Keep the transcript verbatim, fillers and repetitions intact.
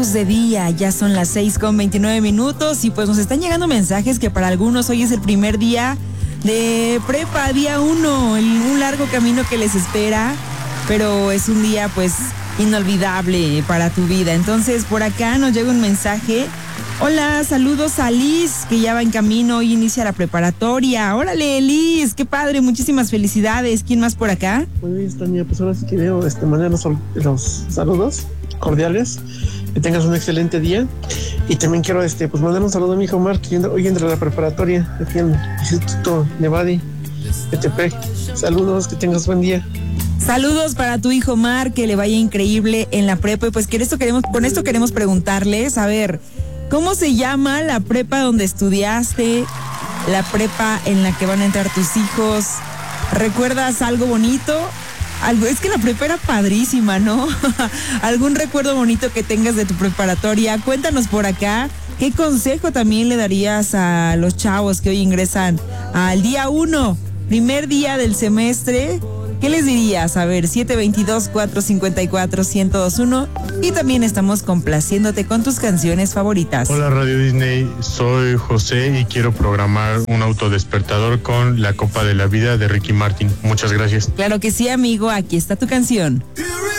Estamos de día, ya son las seis con veintinueve minutos y pues nos están llegando mensajes que para algunos hoy es el primer día de prepa, día uno, un largo camino que les espera, pero es un día pues inolvidable para tu vida. Entonces por acá nos llega un mensaje. Hola, saludos a Liz, que ya va en camino, hoy inicia la preparatoria. Órale, Liz, qué padre, muchísimas felicidades. ¿Quién más por acá? Muy bien, Tania, pues ahora sí que veo este, mandar los, los saludos cordiales. Que tengas un excelente día. Y también quiero este, pues mandar un saludo a mi hijo Mark, que hoy entra a la preparatoria aquí en el Instituto Nevadi, Petepec. Saludos, que tengas buen día. Saludos para tu hijo Mark, que le vaya increíble en la prepa. Y pues que esto queremos, con esto queremos preguntarles, a ver, ¿cómo se llama la prepa donde estudiaste? La prepa en la que van a entrar tus hijos. ¿Recuerdas algo bonito? Algo, es que la prepa era padrísima, ¿no? ¿Algún recuerdo bonito que tengas de tu preparatoria? Cuéntanos por acá. ¿Qué consejo también le darías a los chavos que hoy ingresan al día uno, primer día del semestre? ¿Qué les dirías? A ver, siete dos dos, cuatro cinco cuatro, uno cero dos uno. Y también estamos complaciéndote con tus canciones favoritas. Hola Radio Disney, soy José y quiero programar un autodespertador con La Copa de la Vida de Ricky Martin. Muchas gracias. Claro que sí, amigo, aquí está tu canción.